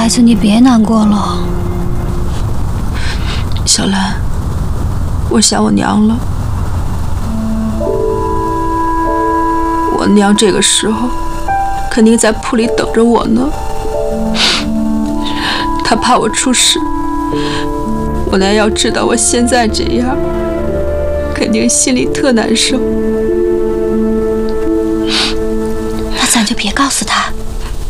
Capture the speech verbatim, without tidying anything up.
孩子，你别难过了。 小兰，我想我娘了。我娘这个时候肯定在铺里等着我呢。她怕我出事。我娘要知道我现在这样，肯定心里特难受。 那咱就别告诉她。